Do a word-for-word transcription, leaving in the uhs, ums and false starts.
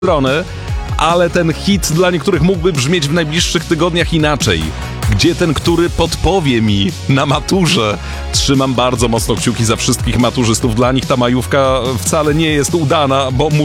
strony, ale ten hit dla niektórych mógłby brzmieć w najbliższych tygodniach inaczej. Gdzie ten, który podpowie mi na maturze? Trzymam bardzo mocno kciuki za wszystkich maturzystów. Dla nich ta majówka wcale nie jest udana, bo